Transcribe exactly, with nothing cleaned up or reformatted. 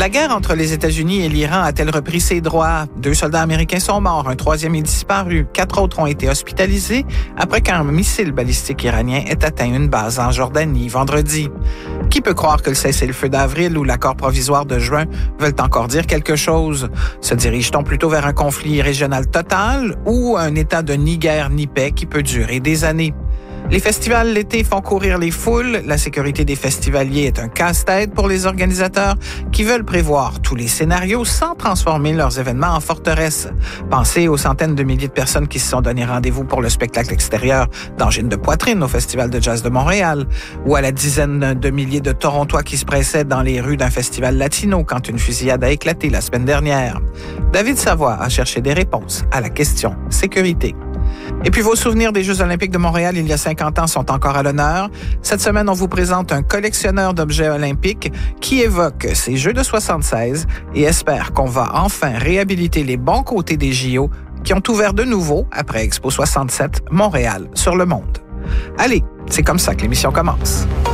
La guerre entre les États-Unis et l'Iran a-t-elle repris ses droits? Deux soldats américains sont morts, un troisième est disparu. Quatre autres ont été hospitalisés après qu'un missile balistique iranien ait atteint une base en Jordanie vendredi. Qui peut croire que le cessez-le-feu d'avril ou l'accord provisoire de juin veulent encore dire quelque chose? Se dirige-t-on plutôt vers un conflit régional total ou un état de ni guerre ni paix qui peut durer des années? Les festivals l'été font courir les foules. La sécurité des festivaliers est un casse-tête pour les organisateurs qui veulent prévoir tous les scénarios sans transformer leurs événements en forteresse. Pensez aux centaines de milliers de personnes qui se sont donné rendez-vous pour le spectacle extérieur d'Angine de poitrine au Festival de jazz de Montréal ou à la dizaine de milliers de Torontois qui se pressaient dans les rues d'un festival latino quand une fusillade a éclaté la semaine dernière. David Savoie a cherché des réponses à la question sécurité. Et puis vos souvenirs des Jeux olympiques de Montréal il y a cinquante ans sont encore à l'honneur. Cette semaine, on vous présente un collectionneur d'objets olympiques qui évoque ces Jeux de soixante-seize et espère qu'on va enfin réhabiliter les bons côtés des J O qui ont ouvert de nouveau après Expo soixante-sept Montréal sur le monde. Allez, c'est comme ça que l'émission commence.